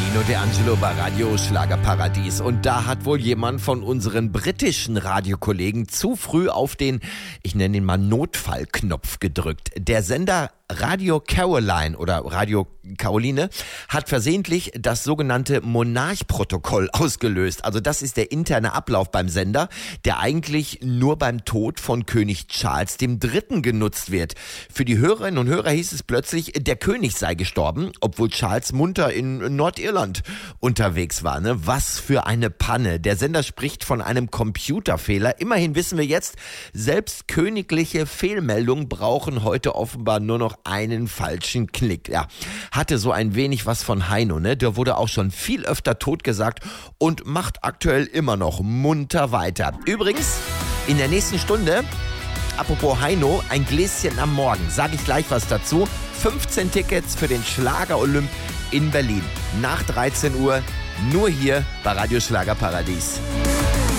Nino D'Angelo bei Radio Schlagerparadies. Und da hat wohl jemand von unseren britischen Radiokollegen zu früh auf den, ich nenne ihn mal Notfallknopf gedrückt. Der Sender Radio Caroline oder Radio Caroline hat versehentlich das sogenannte Monarch-Protokoll ausgelöst. Also das ist der interne Ablauf beim Sender, der eigentlich nur beim Tod von König Charles III. Genutzt wird. Für die Hörerinnen und Hörer hieß es plötzlich, der König sei gestorben, obwohl Charles munter in Nordirland unterwegs war. Ne? Was für eine Panne. Der Sender spricht von einem Computerfehler. Immerhin wissen wir jetzt, selbst königliche Fehlmeldungen brauchen heute offenbar nur noch einen falschen Klick. Ja, hatte so ein wenig was von Heino, ne? Der wurde auch schon viel öfter totgesagt und macht aktuell immer noch munter weiter. Übrigens, in der nächsten Stunde, apropos Heino, ein Gläschen am Morgen, sage ich gleich was dazu. 15 Tickets für den Schlager-Olymp in Berlin. Nach 13 Uhr, nur hier bei Radio Schlagerparadies.